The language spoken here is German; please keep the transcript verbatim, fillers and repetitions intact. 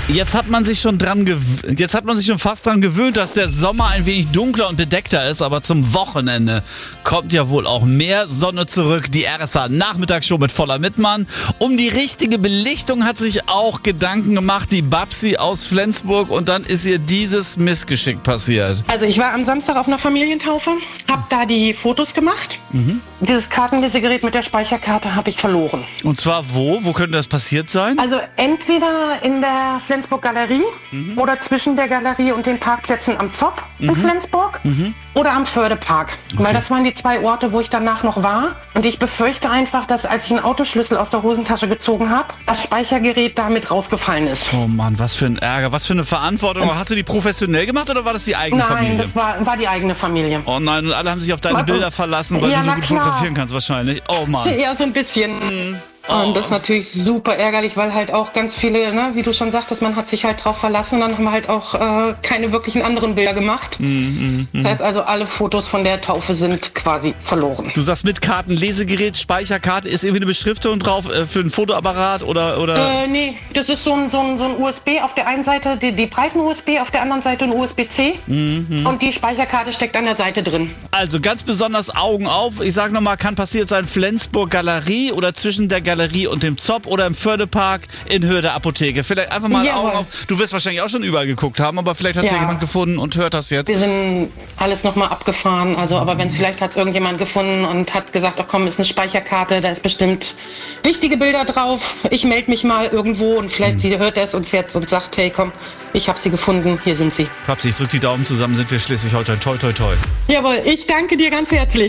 Jetzt hat man sich schon dran gew- jetzt hat man sich schon fast dran gewöhnt, dass der Sommer ein wenig dunkler und bedeckter ist, aber zum Wochenende kommt ja wohl auch mehr Sonne zurück. Die R S A Nachmittagsshow mit Voller Mittmann. Um die richtige Belichtung hat sich auch Gedanken gemacht die Babsi aus Flensburg und dann ist ihr dieses Missgeschick passiert. Also ich war am Samstag auf einer Familientaufe, habe da die Fotos gemacht. Mhm. Dieses Kartenlesegerät mit der Speicherkarte habe ich verloren. Und zwar wo? Wo könnte das passiert sein? Also entweder in der Flensburg Galerie mhm. oder zwischen der Galerie und den Parkplätzen am Zopp mhm. in Flensburg mhm. oder am Fördepark. Okay. Weil das waren die zwei Orte, wo ich danach noch war. Und ich befürchte einfach, dass als ich einen Autoschlüssel aus der Hosentasche gezogen habe, das Speichergerät damit rausgefallen ist. Oh Mann, was für ein Ärger, was für eine Verantwortung. Und hast du die professionell gemacht oder war das die eigene nein, Familie? Nein, das war, war die eigene Familie. Oh nein, und alle haben sich auf deine Bilder verlassen, weil ja, du so gut klar. fotografieren kannst wahrscheinlich. Oh Mann. Ja, so ein bisschen. Mhm. Und das ist natürlich super ärgerlich, weil halt auch ganz viele, ne, wie du schon sagtest, man hat sich halt drauf verlassen und dann haben wir halt auch äh, keine wirklichen anderen Bilder gemacht. Mm, mm, mm. Das heißt also, alle Fotos von der Taufe sind quasi verloren. Du sagst mit Karten, Lesegerät, Speicherkarte, ist irgendwie eine Beschriftung drauf äh, für ein Fotoapparat oder? oder? Äh, nee, das ist so ein, so ein, so ein U S B auf der einen Seite, die, die breiten U S B, auf der anderen Seite ein U S B C mm, und die Speicherkarte steckt an der Seite drin. Also ganz besonders Augen auf, ich sag nochmal, kann passiert sein, Flensburg Galerie oder zwischen der Galerie und dem Zopp oder im Fördepark in Höhe der Apotheke. Vielleicht einfach mal Jawohl. Augen auf. Du wirst wahrscheinlich auch schon überall geguckt haben, aber vielleicht hat es ja. ja jemand gefunden und hört das jetzt. Wir sind alles nochmal abgefahren, also aber wenn es vielleicht hat es irgendjemand gefunden und hat gesagt, ach komm, ist eine Speicherkarte, da ist bestimmt wichtige Bilder drauf. Ich melde mich mal irgendwo und vielleicht mhm. sie hört es uns jetzt und sagt, hey komm, ich habe sie gefunden, hier sind sie. Babsi, ich drück die Daumen zusammen, sind wir Schleswig-Holstein. Toi, toi, toi. Jawohl, ich danke dir ganz herzlich.